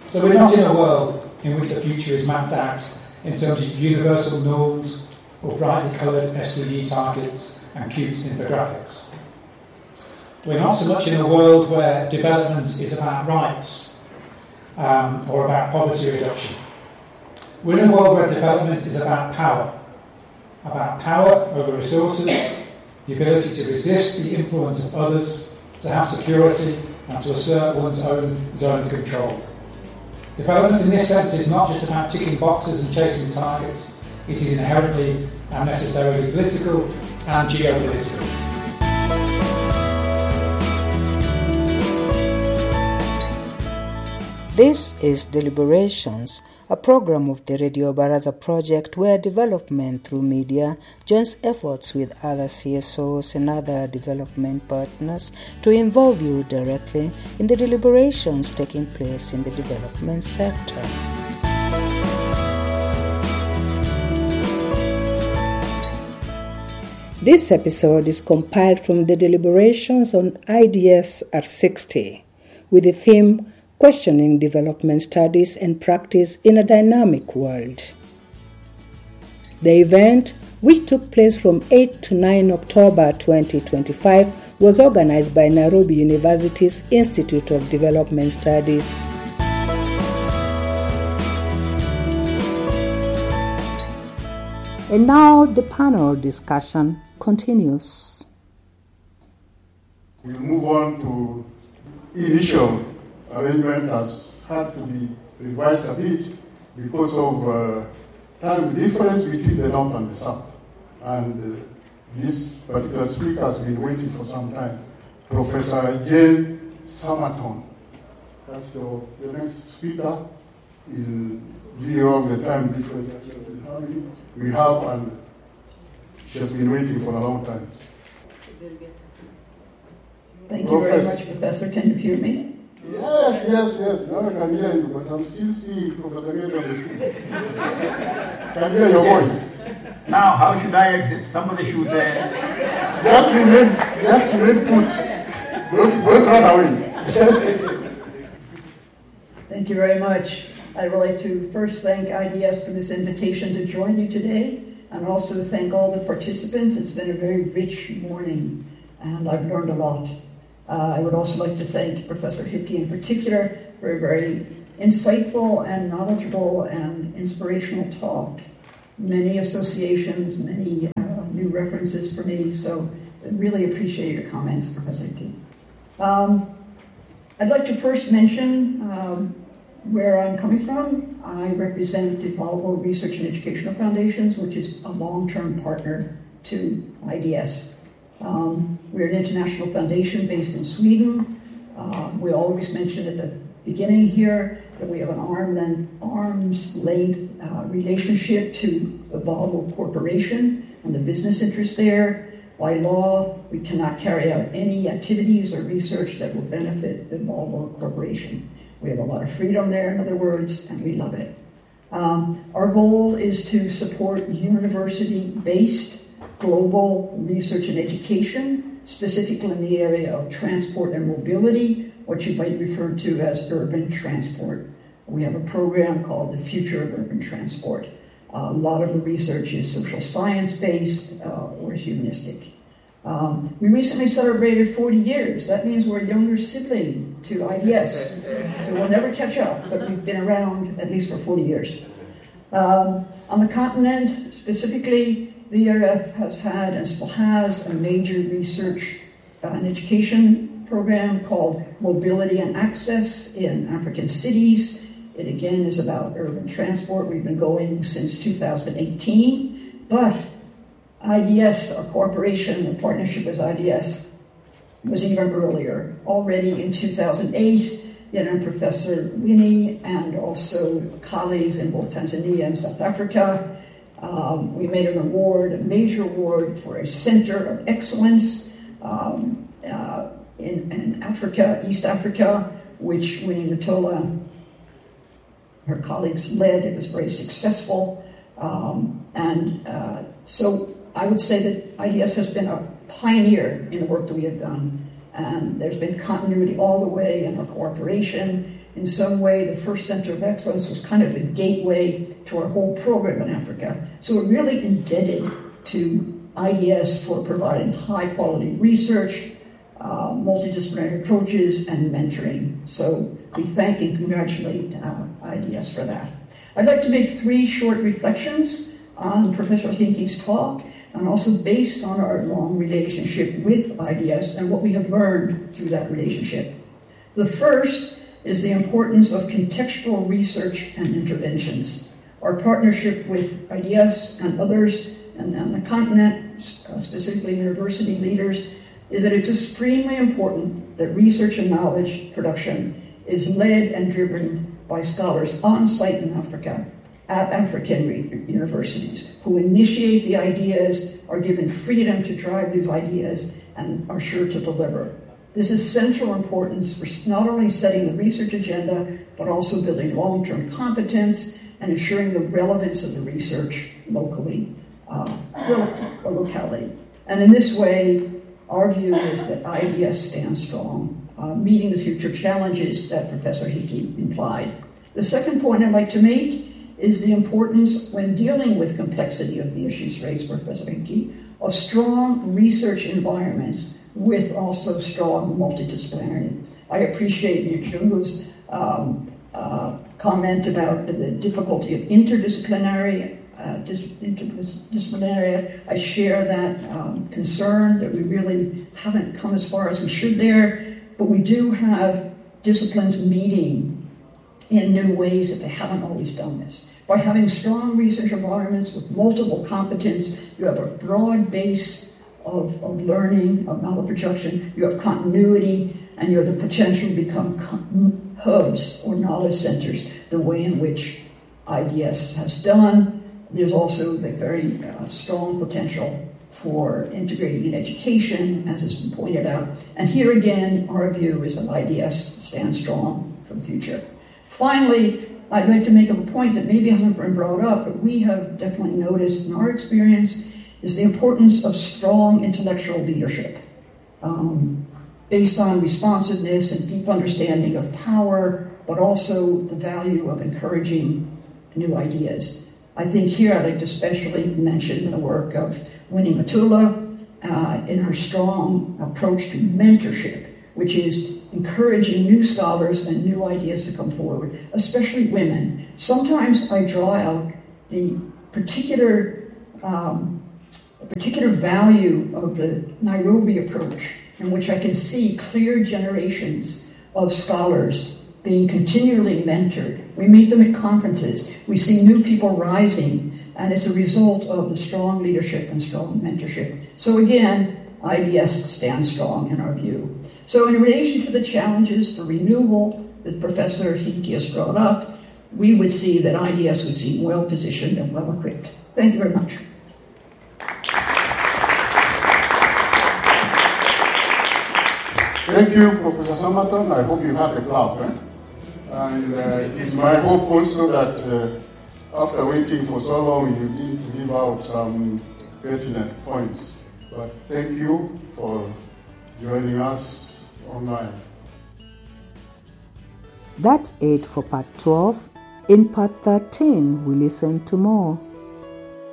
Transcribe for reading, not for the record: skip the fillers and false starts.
So we're not in a world in which the future is mapped out in terms of universal norms or brightly coloured SDG targets and cute infographics. We're not so much in a world where development is about rights or about poverty reduction. We're in a world where development is about power over resources, the ability to resist the influence of others, to have security, and to assert one's own zone of control. Development in this sense is not just about ticking boxes and chasing targets, it is inherently and necessarily political and geopolitical. This is Deliberations, a program of the Radio Baraza project where development through media joins efforts with other CSOs and other development partners to involve you directly in the deliberations taking place in the development sector. This episode is compiled from the deliberations on IDS at 60 with the theme Questioning Development Studies and Practice in a Dynamic World. The event, which took place from 8 to 9 October 2025, was organized by Nairobi University's Institute of Development Studies. And now the panel discussion continues. We'll move on to initial arrangement has had to be revised a bit because of time difference between the North and the South. And this particular speaker has been waiting for some time. Professor Jane Summerton. That's the next speaker in view of the time difference we have, and she has been waiting for a long time. Thank you very much, Professor. Can you hear me? Yes. Now I can hear you, but I'm still seeing Professor Gates on the screen. Can hear your voice. Now, how should I exit? Somebody should... Just remain put. Don't run away. Thank you very much. I would like to first thank IDS for this invitation to join you today, and also thank all the participants. It's been a very rich morning, and I've learned a lot. I would also like to thank Professor Hickey in particular for a very insightful and knowledgeable and inspirational talk. Many associations, many new references for me, so I really appreciate your comments, Professor Hickey. I'd like to first mention where I'm coming from. I represent the Volvo Research and Educational Foundations, which is a long-term partner to IDS. We're an international foundation based in Sweden. We always mention at the beginning here that we have an arm's length relationship to the Volvo Corporation and the business interests there. By law, we cannot carry out any activities or research that will benefit the Volvo Corporation. We have a lot of freedom there, in other words, and we love it. Our goal is to support university-based global research and education, specifically in the area of transport and mobility, what you might refer to as urban transport. We have a program called the Future of Urban Transport. A lot of the research is social science-based or humanistic. We recently celebrated 40 years. That means we're a younger sibling to IDS. So we'll never catch up, but we've been around at least for 40 years. On the continent, specifically, VRF has had and still has a major research and education program called Mobility and Access in African Cities. It again is about urban transport. We've been going since 2018, but IDS, a corporation, a partnership with IDS, was even earlier. Already in 2008, Professor Winnie and also colleagues in both Tanzania and South Africa, we made an award, a major award for a center of excellence in Africa, East Africa, which Winnie Matola, her colleagues led. It was very successful. So I would say that IDS has been a pioneer in the work that we have done. and there's been continuity all the way in our cooperation. In some way, the first Center of Excellence was kind of the gateway to our whole program in Africa. So we're really indebted to IDS for providing high-quality research, multidisciplinary approaches, and mentoring. So we thank and congratulate IDS for that. I'd like to make 3 short reflections on Professor Hincke's talk, and also based on our long relationship with IDS and what we have learned through that relationship. The first is the importance of contextual research and interventions. Our partnership with IDS and others on the continent, specifically university leaders, is that it's extremely important that research and knowledge production is led and driven by scholars on site in Africa at African universities who initiate the ideas, are given freedom to drive these ideas, and are sure to deliver. This is central importance for not only setting the research agenda, but also building long-term competence and ensuring the relevance of the research locally, or locality. And in this way, our view is that IDS stands strong, meeting the future challenges that Professor Hincke implied. The second point I'd like to make is the importance, when dealing with complexity of the issues raised by Professor Hincke, of strong research environments with also strong multidisciplinarity. I appreciate Njungu's comment about the difficulty of interdisciplinary. I share that concern that we really haven't come as far as we should there, but we do have disciplines meeting in new ways that they haven't always done this. By having strong research environments with multiple competence, you have a broad base of learning, of knowledge production, you have continuity, and you have the potential to become hubs or knowledge centers, the way in which IDS has done. There's also the very strong potential for integrating in education, as has been pointed out. And here again, our view is that IDS stands strong for the future. Finally, I'd like to make a point that maybe hasn't been brought up, but we have definitely noticed in our experience, is the importance of strong intellectual leadership based on responsiveness and deep understanding of power, but also the value of encouraging new ideas. I think here I'd like to especially mention the work of Winnie Matula in her strong approach to mentorship, which is encouraging new scholars and new ideas to come forward, especially women. Sometimes I draw out the particular value of the Nairobi approach, in which I can see clear generations of scholars being continually mentored. We meet them at conferences. We see new people rising, and it's a result of the strong leadership and strong mentorship. So again, IDS stands strong in our view. So in relation to the challenges for renewal that Professor Hincke has brought up, we would see that IDS would seem well positioned and well equipped. Thank you very much. Thank you, Professor Samaton. I hope you had the clap. And it is my hope also that after waiting for so long, you didn't leave out some pertinent points. But thank you for joining us online. That's it for part 12. In part 13, we listen to more.